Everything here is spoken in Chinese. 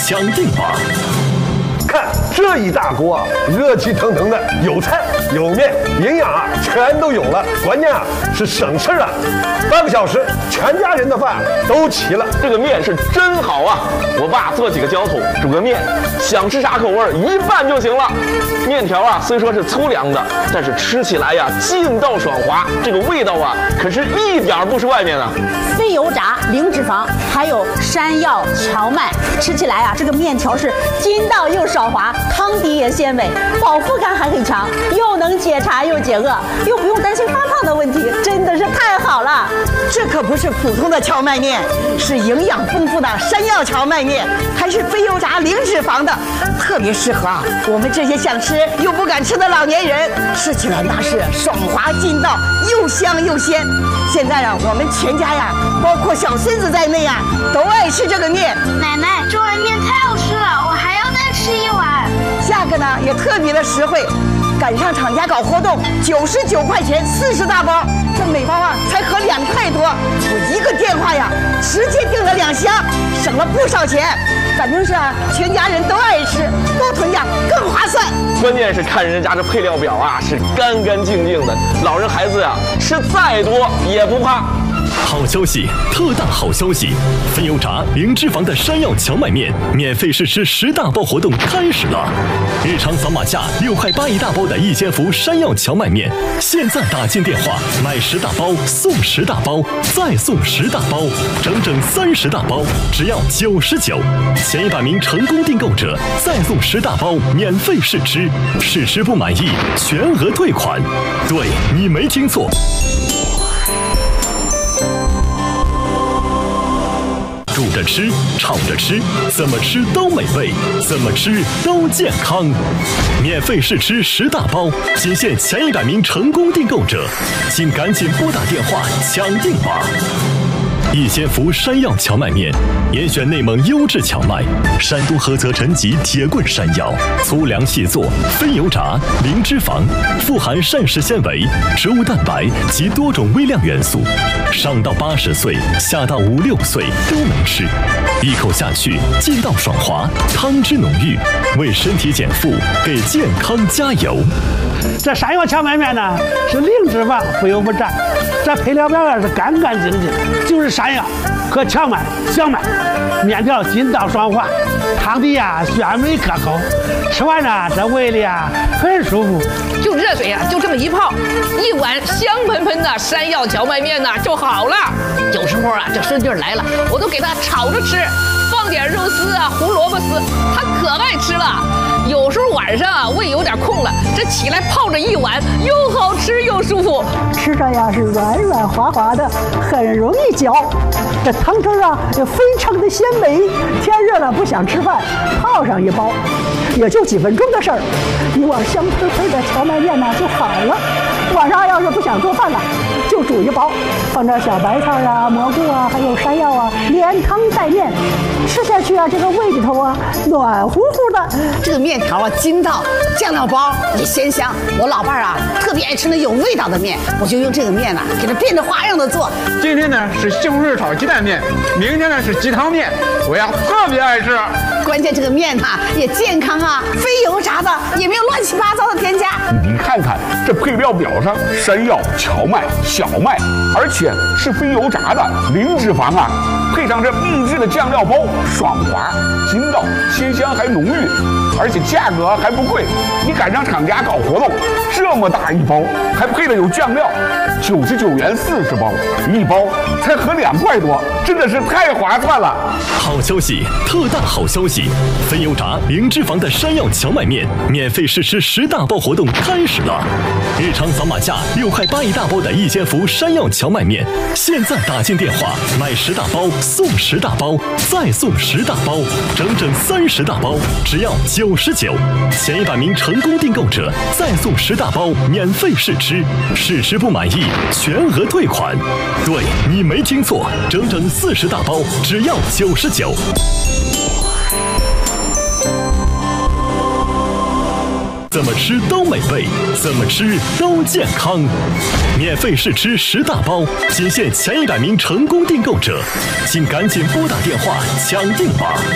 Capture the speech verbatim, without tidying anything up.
抢定吧！ 看这一大锅，热气腾腾的，有菜有面，营养啊全都有了。关键啊是省事了，半个小时全家人的饭都齐了。 这个面是真好啊！我爸做几个浇头，煮个面，想吃啥口味一拌就行了。面条啊虽说是粗粮的，但是吃起来呀劲道爽滑，这个味道啊可是一点不是外面的。 非油炸，零脂肪，还有山药、荞麦，吃起来啊这个面条是筋道又爽滑，汤底也鲜美，饱腹感还很强，又能解馋又解饿，又不用担心发胖的问题，真的是太好了。 这可不是普通的荞麦面，是营养丰富的山药荞麦面，还是非油炸零脂肪的，特别适合啊我们这些想吃又不敢吃的老年人，吃起来那是爽滑筋道，又香又鲜。现在啊我们全家呀，包括小孙子在内啊，都爱吃这个面。 奶奶，这碗面太好吃了，我还要再吃一碗。 价格呢也特别的实惠，赶上厂家搞活动，九十九块钱四十大包，这每包啊才合两块多。我一个电话呀，直接订了两箱，省了不少钱。反正是啊，全家人都爱吃，多囤点更划算。 关键是看人家这配料表啊，是干干净净的，老人孩子呀、啊、吃再多也不怕。 好消息，特大好消息！非油炸零脂肪的山药荞麦面免费试吃十大包活动开始了！日常扫码价六块八一大包的一千伏山药荞麦面，现在打进电话买十大包送十大包，再送十大包，整整三十大包，只要九十九。前一百名成功订购者再送十大包免费试吃，试吃不满意全额退款。对，你没听错。煮着吃，炒着吃，怎么吃都美味，怎么吃都健康。免费试吃十大包，仅限前一百名成功订购者，请赶紧拨打电话抢订吧！一千伏山药荞麦面，严选内蒙优质荞麦，山东菏泽陈集铁棍山药，粗粮细做，非油炸，零脂肪，富含膳食纤维、植物蛋白及多种微量元素，上到八十岁，下到五六岁都能吃。一口下去，劲道爽滑，汤汁浓郁，为身体减负，给健康加油。 这山药荞麦面呢是零脂肪，不油不炸，这配料表啊是干干净净，就是山药和荞麦、小麦，面条筋道爽滑，汤底呀鲜美可口，吃完呢这胃里啊很舒服。 就热水啊，就这么一泡，一碗香喷喷的山药荞麦面呢就好了。有时候啊这孙女来了，我都给她炒着吃，放点肉丝啊、胡萝卜丝，她可爱吃了。有时候晚上啊胃有点空了，这起来泡着一碗，又好吃又舒服。 吃着呀是软软滑滑的，很容易嚼。这汤汁啊也非常的鲜美。天热了不想吃饭，泡上一包，也就几分钟的事儿，一碗香喷喷的荞麦面呢就好了。晚上要是不想做饭了，就煮一包，放点小白菜啊、蘑菇啊，还有山药啊，连汤带面，吃下去啊，这个胃里头啊暖乎乎的。 这个面条啊筋道，酱料包也鲜香。我老伴儿啊特别爱吃那有味道的面，我就用这个面呢、啊、给它变着花样的做。 今天呢是西红柿炒鸡蛋面，明天呢是鸡汤面，我呀特别爱吃。 关键这个面哈、啊、也健康啊，非油炸的，也没有乱七八糟的添加。 你看看这配料表上，山药、荞麦、小麦，而且是非油炸的，零脂肪啊，配上这秘制的酱料包，爽滑、筋道、鲜香还浓郁，而且价格还不贵。你赶上厂家搞活动，这么大一包，还配了有酱料，九十九元四十包，一包才合两块多，真的是太划算了。 好消息，特大好消息！非油炸零脂肪的山药荞麦面免费试吃十大包活动开始了！日常扫码价六块八一大包的一千伏山药荞麦面，现在打进电话买十大包送十大包，再送十大包，整整三十大包，只要九十九。前一百名成功订购者再送十大包免费试吃，试吃不满意全额退款。对，你没听错，整整四十大包，只要九十九。怎么吃都美味，怎么吃都健康。免费试吃十大包，仅限前一百名成功订购者，请赶紧拨打电话抢订吧。